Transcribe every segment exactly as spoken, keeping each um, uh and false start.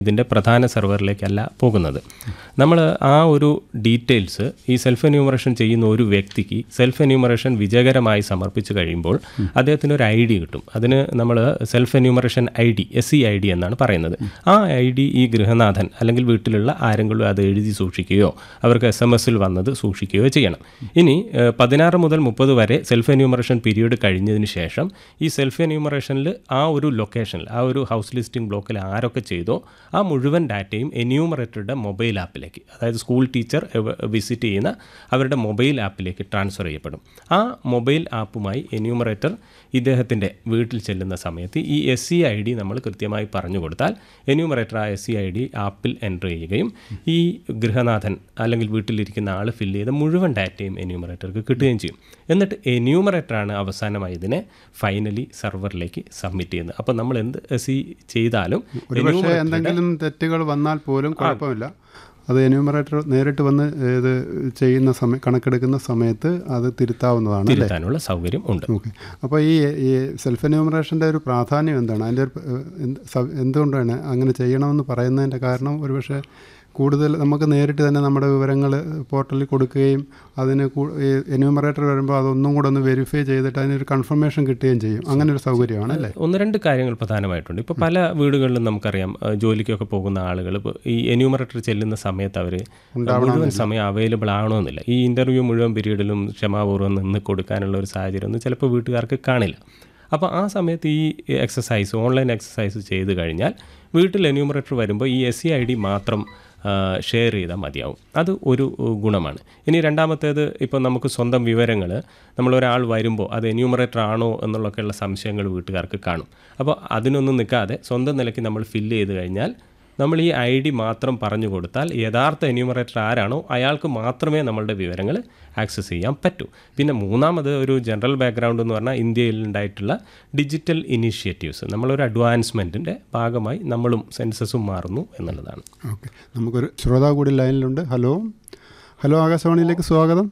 ഇതിൻ്റെ പ്രധാന സെർവറിലേക്കല്ല പോകുന്നത്. നമ്മൾ ആ ഒരു ഡീറ്റെയിൽസ് ഈ സെൽഫ് എന്യൂമറേഷൻ ചെയ്യുന്ന ഒരു വ്യക്തിക്ക് സെൽഫ് എന്യൂമറേഷൻ വിജയകരമായി സമർപ്പിച്ച് കഴിയുമ്പോൾ അദ്ദേഹത്തിന് ഒരു ഐ ഡി കിട്ടും. അതിന് നമ്മൾ self enumeration I D S C I D എന്നാണ് പറയുന്നത്. ആ ഐ ഡി ഈ ഗൃഹനാഥൻ അല്ലെങ്കിൽ വീട്ടിലുള്ള ആരെങ്കിലും അത് എഴുതി സൂക്ഷിക്കുകയോ അവർക്ക് എസ് എം എസിൽ വന്നത് സൂക്ഷിക്കുകയോ ചെയ്യണം. ഇനി പതിനാറ് മുതൽ മുപ്പത് വരെ സെൽഫ് എന്യൂമറേഷൻ പീരീഡ് കഴിഞ്ഞതിന് ശേഷം ഈ സെൽഫ് എന്യൂമറേഷനിൽ ആ ഒരു ലൊക്കേഷനിൽ ആ ഒരു ഹൗസ് ലിസ്റ്റിംഗ് ബ്ലോക്കിൽ ആരൊക്കെ ചെയ്തോ ആ മുഴുവൻ ഡാറ്റയും എന്യൂമറേറ്ററുടെ മൊബൈൽ ആപ്പിലേക്ക്, അതായത് സ്കൂൾ ടീച്ചർ വിസിറ്റ് ചെയ്യുന്ന അവരുടെ മൊബൈൽ ആപ്പിലേക്ക് ട്രാൻസ്ഫർ ചെയ്യപ്പെടും. ആ മൊബൈൽ ആപ്പുമായി എന്യൂമറേറ്റർ ഇദ്ദേഹത്തിൻ്റെ വീട്ടിൽ ചെല്ലുന്ന സമയത്ത് ഈ എസ് സി ഐ ഡി നമ്മൾ കൃത്യമായി പറഞ്ഞു കൊടുത്താൽ എന്യൂമറേറ്റർ ആ എസ് സി ഐ ഡി ആപ്പിൽ എൻ്റർ ചെയ്യുകയും ഈ ഗൃഹനാഥൻ അല്ലെങ്കിൽ വീട്ടിലിരിക്കുന്ന ആൾ ഫില്ല് ചെയ്ത മുഴുവൻ ഡാറ്റയും എന്യൂമറേറ്റർക്ക് കിട്ടുകയും ചെയ്യും. എന്നിട്ട് എന്യൂമറേറ്ററാണ് അവസാനമായി ഇതിനെ ഫൈനലി സെർവറിലേക്ക് സബ്മിറ്റ് ചെയ്യുന്നത്. അപ്പോൾ നമ്മൾ എന്ത് എസ് സി ചെയ്താലും എന്തെങ്കിലും തെറ്റുകൾ വന്നാൽ പോലും കുഴപ്പമില്ല, അത് എന്യൂമറേറ്റർ നേരിട്ട് വന്ന് ഇത് ചെയ്യുന്ന സമയം കണക്കെടുക്കുന്ന സമയത്ത് അത് തിരുത്താവുന്നതാണ്, തിരുത്താനുള്ള സൗകര്യം ഉണ്ട്. ഓക്കെ. അപ്പോൾ ഈ ഈ സെൽഫ് എന്യൂമറേഷൻ്റെ ഒരു പ്രാധാന്യം എന്താണ്? അതിൻ്റെ എന്തുകൊണ്ടാണ് അങ്ങനെ ചെയ്യണമെന്ന് പറയുന്നതിൻ്റെ കാരണം ഒരുപക്ഷെ കൂടുതൽ നമുക്ക് നേരിട്ട് തന്നെ നമ്മുടെ വിവരങ്ങൾ പോർട്ടലിൽ കൊടുക്കുകയും അതിന് എന്യൂമറേറ്റർ വരുമ്പോൾ അതൊന്നും കൂടെ ഒന്ന് വെരിഫൈ ചെയ്തിട്ട് അതിനൊരു കൺഫർമേഷൻ കിട്ടുകയും ചെയ്യും. അങ്ങനെ ഒരു സൗകര്യമാണ് അല്ലേ? ഒന്ന് രണ്ട് കാര്യങ്ങൾ പ്രധാനമായിട്ടുണ്ട്. ഇപ്പോൾ പല വീടുകളിലും നമുക്കറിയാം ജോലിക്കൊക്കെ പോകുന്ന ആളുകൾ ഇപ്പോൾ ഈ എന്യൂമറേറ്റർ ചെല്ലുന്ന സമയത്ത് അവർ മുഴുവൻ സമയം അവൈലബിൾ ആവണമെന്നില്ല. ഈ ഇൻ്റർവ്യൂ മുഴുവൻ പീരീഡിലും ക്ഷമാപൂർവ്വം നിന്ന് കൊടുക്കാനുള്ള ഒരു സാഹചര്യം ഒന്നും ചിലപ്പോൾ വീട്ടുകാർക്ക് കാണില്ല. അപ്പോൾ ആ സമയത്ത് ഈ എക്സസൈസ് ഓൺലൈൻ എക്സസൈസ് ചെയ്ത് കഴിഞ്ഞാൽ വീട്ടിൽ എന്യൂമറേറ്റർ വരുമ്പോൾ ഈ എസ് സി ഐ ഡി മാത്രം ഷെയർ ചെയ്താൽ മതിയാവും. അത് ഒരു ഗുണമാണ്. ഇനി രണ്ടാമത്തേത്, ഇപ്പോൾ നമുക്ക് സ്വന്തം വിവരങ്ങൾ നമ്മളൊരാൾ വരുമ്പോൾ അത് എന്യൂമറേറ്റർ ആണോ എന്നുള്ളൊക്കെയുള്ള സംശയങ്ങൾ വീട്ടുകാർക്ക് കാണും. അപ്പോൾ അതിനൊന്നും നിൽക്കാതെ സ്വന്തം നിലയ്ക്ക് നമ്മൾ ഫില്ല് ചെയ്ത് കഴിഞ്ഞാൽ നമ്മൾ ഈ ഐ ഡി മാത്രം പറഞ്ഞു കൊടുത്താൽ യഥാർത്ഥ എന്യൂമറേറ്റർ ആരാണോ അയാൾക്ക് മാത്രമേ നമ്മളുടെ വിവരങ്ങൾ ആക്സസ് ചെയ്യാൻ പറ്റൂ. പിന്നെ മൂന്നാമത് ഒരു ജനറൽ ബാക്ക്ഗ്രൗണ്ട് എന്ന് പറഞ്ഞാൽ ഇന്ത്യയിൽ ഉണ്ടായിട്ടുള്ള ഡിജിറ്റൽ ഇനീഷ്യേറ്റീവ്സ്, നമ്മളൊരു അഡ്വാൻസ്മെൻറ്റിൻ്റെ ഭാഗമായി നമ്മളും സെൻസസും മാറുന്നു എന്നുള്ളതാണ്. ഓക്കെ. നമുക്കൊരു ശ്രോതാവ് കൂടി ലൈനിലുണ്ട്. ഹലോ ഹലോ ആകാശവാണിയിലേക്ക് സ്വാഗതം.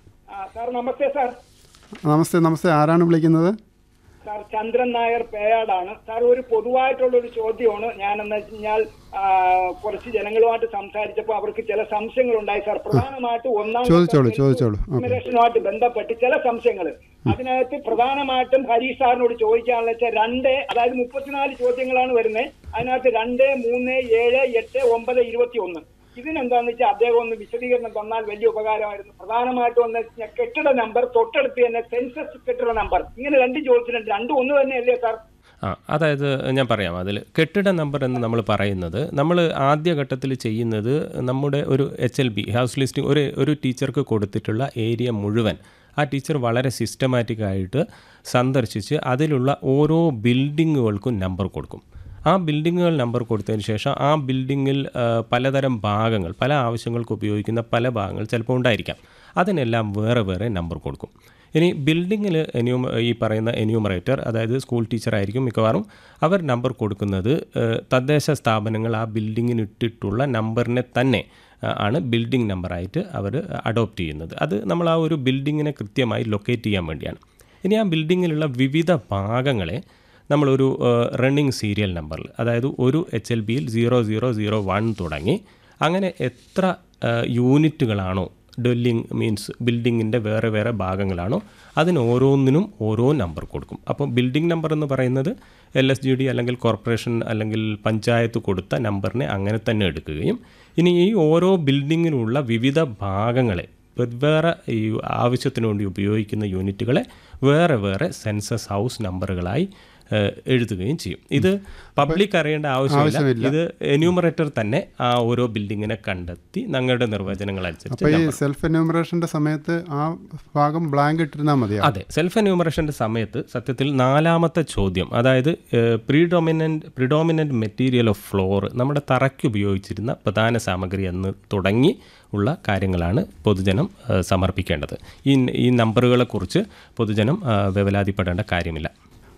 സാർ നമസ്തേ. സാർ നമസ്തേ. നമസ്തേ. ആരാണ് വിളിക്കുന്നത്? സാർ ചന്ദ്രൻ നായർ പേയാടാണ്. സാർ ഒരു പൊതുവായിട്ടുള്ളൊരു ചോദ്യമാണ്. ഞാനെന്ന് വെച്ച് കഴിഞ്ഞാൽ കുറച്ച് ജനങ്ങളുമായിട്ട് സംസാരിച്ചപ്പോൾ അവർക്ക് ചില സംശയങ്ങളുണ്ടായി സാർ. പ്രധാനമായിട്ട് ഒന്നാം ജനറേഷനുമായിട്ട് ബന്ധപ്പെട്ട് ചില സംശയങ്ങൾ അതിനകത്ത് പ്രധാനമായിട്ടും ഹരീഷ് സാറിനോട് ചോദിക്കാനുള്ള വെച്ചാൽ രണ്ട്, അതായത് മുപ്പത്തിനാല് ചോദ്യങ്ങളാണ് വരുന്നത്. അതിനകത്ത് രണ്ട്, മൂന്ന്, ഏഴ്, എട്ട്, ഒമ്പത്, ഇരുപത്തി ഒന്ന് ഇതിനെന്താണെന്ന് വെച്ചാൽ അദ്ദേഹം ഒന്ന് വിശദീകരണം തന്നാൽ വലിയ ഉപകാരമായിരുന്നു. പ്രധാനമായിട്ടും ഒന്ന് കെട്ടിട നമ്പർ, തൊട്ടടുത്ത് തന്നെ സെൻസസ് കെട്ടിട നമ്പർ, ഇങ്ങനെ രണ്ട് ചോദിച്ചിട്ടുണ്ട്. രണ്ടും ഒന്ന് തന്നെയല്ലേ സാർ? ആ അതായത് ഞാൻ പറയാം. അതിൽ കെട്ടിട നമ്പർ എന്ന് നമ്മൾ പറയുന്നത് നമ്മൾ ആദ്യഘട്ടത്തിൽ ചെയ്യുന്നത് നമ്മുടെ ഒരു H L B house listing ഒരു ഒരു ടീച്ചർക്ക് കൊടുത്തിട്ടുള്ള ഏരിയ മുഴുവൻ ആ ടീച്ചർ വളരെ സിസ്റ്റമാറ്റിക്കായിട്ട് സന്ദർശിച്ച് അതിലുള്ള ഓരോ ബിൽഡിങ്ങുകൾക്കും നമ്പർ കൊടുക്കും. ആ ബിൽഡിങ്ങുകൾ നമ്പർ കൊടുത്തതിന് ശേഷം ആ ബിൽഡിങ്ങിൽ പലതരം ഭാഗങ്ങൾ, പല ആവശ്യങ്ങൾക്ക് ഉപയോഗിക്കുന്ന പല ഭാഗങ്ങൾ ചിലപ്പോൾ ഉണ്ടായിരിക്കാം. അതിനെല്ലാം വേറെ വേറെ നമ്പർ കൊടുക്കും. ഇനി ബിൽഡിങ്ങിൽ എന്യൂമ ഈ പറയുന്ന എന്യൂമറേറ്റർ, അതായത് സ്കൂൾ ടീച്ചറായിരിക്കും മിക്കവാറും, അവർ നമ്പർ കൊടുക്കുന്നത് തദ്ദേശ സ്ഥാപനങ്ങൾ ആ ബിൽഡിങ്ങിന് ഇട്ടിട്ടുള്ള നമ്പറിനെ തന്നെ ആണ് ബിൽഡിംഗ് നമ്പറായിട്ട് അവർ അഡോപ്റ്റ് ചെയ്യുന്നത്. അത് നമ്മൾ ആ ഒരു ബിൽഡിങ്ങിനെ കൃത്യമായി ലൊക്കേറ്റ് ചെയ്യാൻ വേണ്ടിയാണ്. ഇനി ആ ബിൽഡിങ്ങിലുള്ള വിവിധ ഭാഗങ്ങളെ നമ്മളൊരു റണ്ണിങ് സീരിയൽ നമ്പറിൽ, അതായത് ഒരു എച്ച് എൽ ബിയിൽ സീറോ സീറോ സീറോ വൺ തുടങ്ങി അങ്ങനെ എത്ര യൂണിറ്റുകളാണോ, ഡ്വെല്ലിംഗ് മീൻസ് ബിൽഡിങ്ങിൻ്റെ വേറെ വേറെ ഭാഗങ്ങളാണോ അതിന് ഓരോന്നിനും ഓരോ നമ്പർ കൊടുക്കും. അപ്പോൾ ബിൽഡിംഗ് നമ്പർ എന്ന് പറയുന്നത് എൽ എസ് ജി ഡി അല്ലെങ്കിൽ കോർപ്പറേഷൻ അല്ലെങ്കിൽ പഞ്ചായത്ത് കൊടുത്ത നമ്പറിനെ അങ്ങനെ തന്നെ എടുക്കുകയും ഇനി ഈ ഓരോ ബിൽഡിങ്ങിനുള്ള വിവിധ ഭാഗങ്ങളെ വെവ്വേറെ ഈ ആവശ്യത്തിന് വേണ്ടി ഉപയോഗിക്കുന്ന യൂണിറ്റുകളെ വേറെ വേറെ സെൻസസ് ഹൗസ് നമ്പറുകളായി എഴുതുകയും ചെയ്യും. ഇത് പബ്ലിക് അറിയേണ്ട ആവശ്യമില്ല. ഇത് എന്യൂമറേറ്റർ തന്നെ ആ ഓരോ ബിൽഡിങ്ങിനെ കണ്ടെത്തി ഞങ്ങളുടെ നിർവചനങ്ങൾ അനുസരിച്ച്. സെൽഫ് എന്യൂമറേഷൻ്റെ സമയത്ത് ആ ഭാഗം ബ്ലാങ്ക് ഇട്ടിരുന്നാൽ മതി. അതെ, സെൽഫ് എന്യൂമറേഷൻ്റെ സമയത്ത് സത്യത്തിൽ നാലാമത്തെ ചോദ്യം, അതായത് പ്രീഡോമിനൻ്റ് പ്രിഡോമിനൻ്റ് മെറ്റീരിയൽ ഓഫ് ഫ്ലോർ, നമ്മുടെ തറയ്ക്ക് ഉപയോഗിച്ചിരുന്ന പ്രധാന സാമഗ്രി എന്ന് തുടങ്ങി ഉള്ള കാര്യങ്ങളാണ് പൊതുജനം സമർപ്പിക്കേണ്ടത്. ഈ ഈ നമ്പറുകളെക്കുറിച്ച് പൊതുജനം വേവലാതിപ്പെടേണ്ട കാര്യമില്ല.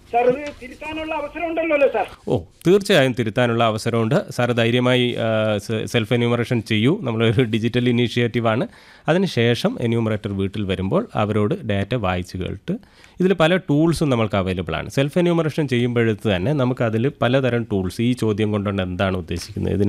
സാർ ഇത് തിരുത്താനുള്ള അവസരം ഉണ്ടല്ലോ സാർ? ഓ തീർച്ചയായും തിരുത്താനുള്ള അവസരമുണ്ട്. സാറ് ധൈര്യമായി സെൽഫ് എന്യൂമറേഷൻ ചെയ്യൂ. നമ്മളൊരു ഡിജിറ്റൽ ഇനീഷ്യേറ്റീവാണ്. അതിനുശേഷം എന്യൂമറേറ്റർ വീട്ടിൽ വരുമ്പോൾ അവരോട് ഡാറ്റ വായിച്ച് കേട്ട് ഇതിൽ പല ടൂൾസും നമ്മൾക്ക് അവൈലബിൾ ആണ്. സെൽഫ് എന്യൂമറേഷൻ ചെയ്യുമ്പോഴത്ത് തന്നെ നമുക്കതിൽ പലതരം ടൂൾസ്, ഈ ചോദ്യം കൊണ്ടുകൊണ്ട് എന്താണ് ഉദ്ദേശിക്കുന്നത്, ഇതിന്